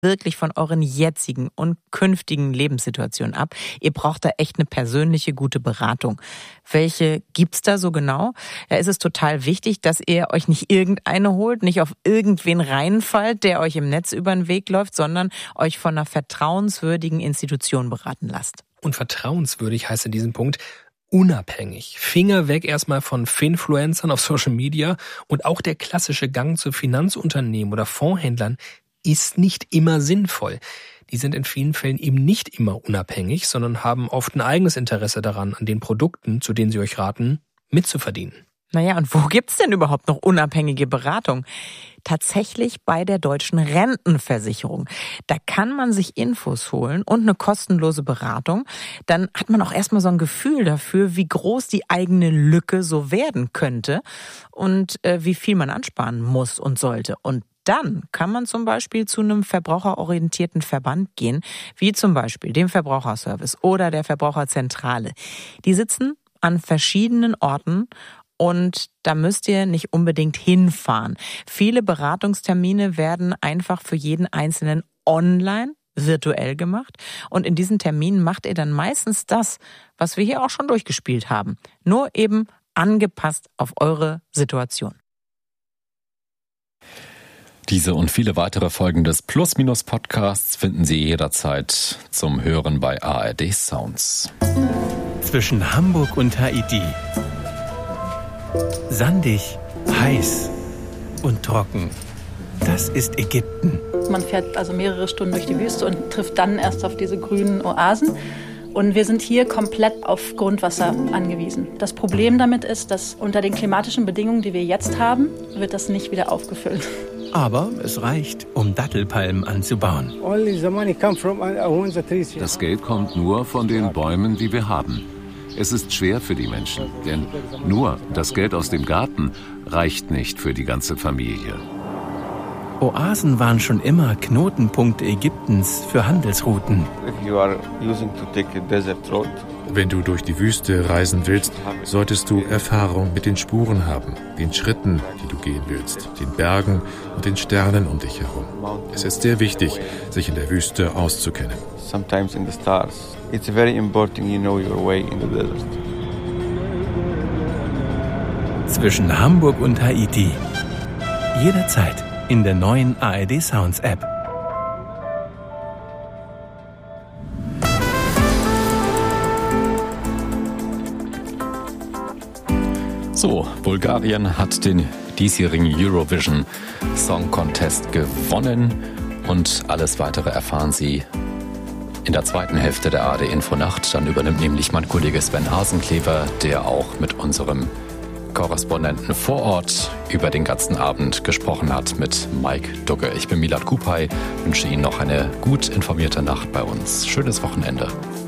wirklich von euren jetzigen und künftigen Lebenssituationen ab. Ihr braucht da echt eine persönliche, gute Beratung. Welche gibt's da so genau? Da ist es total wichtig, dass ihr euch nicht irgendeine holt, nicht auf irgendwen reinfallt, der euch im Netz über den Weg läuft, sondern euch von einer vertrauenswürdigen Institution beraten lasst. Und vertrauenswürdig heißt in diesem Punkt unabhängig. Finger weg erstmal von Finfluencern auf Social Media, und auch der klassische Gang zu Finanzunternehmen oder Fondshändlern ist nicht immer sinnvoll. Die sind in vielen Fällen eben nicht immer unabhängig, sondern haben oft ein eigenes Interesse daran, an den Produkten, zu denen sie euch raten, mitzuverdienen. Naja, und wo gibt's denn überhaupt noch unabhängige Beratung? Tatsächlich bei der Deutschen Rentenversicherung. Da kann man sich Infos holen und eine kostenlose Beratung. Dann hat man auch erstmal so ein Gefühl dafür, wie groß die eigene Lücke so werden könnte und wie viel man ansparen muss und sollte. Und dann kann man zum Beispiel zu einem verbraucherorientierten Verband gehen, wie zum Beispiel dem Verbraucherservice oder der Verbraucherzentrale. Die sitzen an verschiedenen Orten und da müsst ihr nicht unbedingt hinfahren. Viele Beratungstermine werden einfach für jeden Einzelnen online, virtuell gemacht. Und in diesen Terminen macht ihr dann meistens das, was wir hier auch schon durchgespielt haben. Nur eben angepasst auf eure Situation. Diese und viele weitere Folgen des Plus-Minus-Podcasts finden Sie jederzeit zum Hören bei ARD Sounds. Zwischen Hamburg und Haiti. Sandig, heiß und trocken. Das ist Ägypten. Man fährt also mehrere Stunden durch die Wüste und trifft dann erst auf diese grünen Oasen. Und wir sind hier komplett auf Grundwasser angewiesen. Das Problem damit ist, dass unter den klimatischen Bedingungen, die wir jetzt haben, wird das nicht wieder aufgefüllt. Aber es reicht, um Dattelpalmen anzubauen. Das Geld kommt nur von den Bäumen, die wir haben. Es ist schwer für die Menschen, denn nur das Geld aus dem Garten reicht nicht für die ganze Familie. Oasen waren schon immer Knotenpunkte Ägyptens für Handelsrouten. Wenn du durch die Wüste reisen willst, solltest du Erfahrung mit den Spuren haben, den Schritten, die du gehen willst, den Bergen und den Sternen um dich herum. Es ist sehr wichtig, sich in der Wüste auszukennen. Zwischen Hamburg und Haiti. Jederzeit in der neuen ARD Sounds App. So, Bulgarien hat den diesjährigen Eurovision Song Contest gewonnen und alles weitere erfahren Sie in der zweiten Hälfte der ARD Infonacht. Dann übernimmt nämlich mein Kollege Sven Hasenklever, der auch mit unserem Korrespondenten vor Ort über den ganzen Abend gesprochen hat mit Mike Dugge. Ich bin Milad Kupay, wünsche Ihnen noch eine gut informierte Nacht bei uns. Schönes Wochenende.